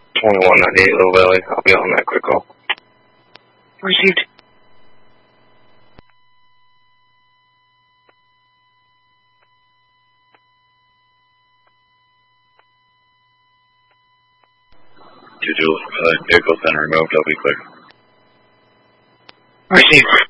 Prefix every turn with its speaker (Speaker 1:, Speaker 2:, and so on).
Speaker 1: 2198 Little Valley. I'll be on that quick call.
Speaker 2: Received.
Speaker 3: Vehicle's been removed. I'll be clear.
Speaker 2: Received.